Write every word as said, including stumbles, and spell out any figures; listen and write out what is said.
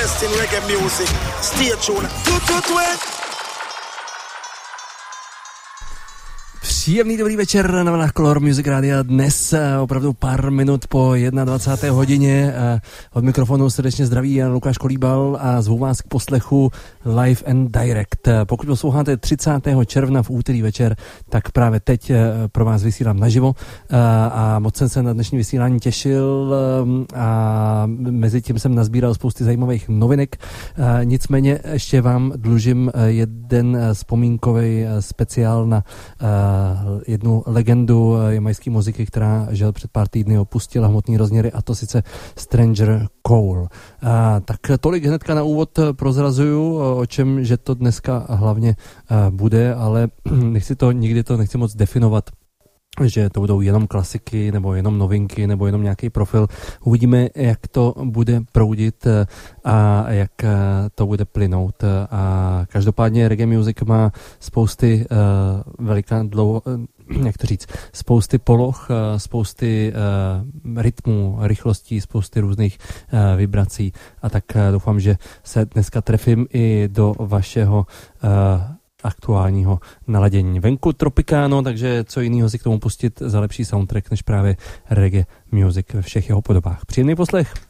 best in reggae music. Stay tuned. Příjemný dobrý večer na vlnách Color Music Rádia. Dnes opravdu pár minut po dvacáté jedné hodině. Od mikrofonu srdečně zdraví Jan Lukáš Kolíbal a zvu vás k poslechu Live and Direct. Pokud posloucháte třicátého června v úterý večer, tak právě teď pro vás vysílám naživo a moc jsem se na dnešní vysílání těšil a mezi tím jsem nazbíral spousty zajímavých novinek. Nicméně ještě vám dlužím jeden vzpomínkový speciál na jednu legendu jamajské muziky, která žel před pár týdny opustila hmotný rozměry, a to sice Stranger Cole. A, tak tolik hnedka na úvod prozrazuju, o čem, že to dneska hlavně a, bude, ale nechci to, nikdy to nechci moc definovat, že to budou jenom klasiky, nebo jenom novinky, nebo jenom nějaký profil. Uvidíme, jak to bude proudit a jak to bude plynout. A každopádně reggae music má spousty uh, veliká dlouho, jak to říct, spousty poloh, spousty uh, rytmů, rychlostí, spousty různých uh, vibrací. A tak uh, doufám, že se dneska trefím i do vašeho uh, aktuálního naladění. Venku Tropicano, takže co jiného si k tomu pustit za lepší soundtrack než právě reggae music ve všech jeho podobách. Příjemný poslech.